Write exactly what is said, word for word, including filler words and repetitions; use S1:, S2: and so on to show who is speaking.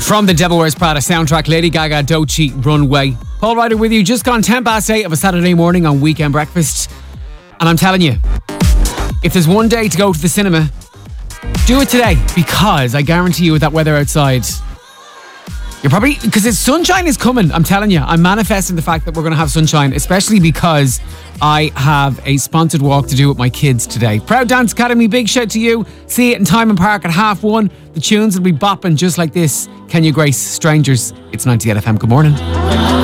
S1: From the Devil Wears Prada soundtrack, Lady Gaga, Doechii, Runway. Paul Ryder with you, just gone ten past eight of a Saturday morning on Weekend Breakfast. And I'm telling you, if there's one day to go to the cinema, do it today, because I guarantee you with that weather outside, you're probably, because it's sunshine is coming. I'm telling you, I'm manifesting the fact that we're going to have sunshine, especially because I have a sponsored walk to do with my kids today. Proud Dance Academy, big shout to you. See it in Time and Park at half one. The tunes will be bopping just like this. Kenya Grace, Strangers. It's ninety-eight F M. Good morning.